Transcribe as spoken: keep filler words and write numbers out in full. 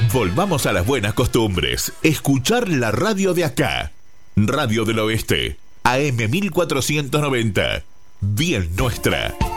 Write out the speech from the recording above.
Volvamos a las buenas costumbres. Escuchar la radio de acá. Radio del Oeste. A M mil cuatrocientos noventa. Bien nuestra.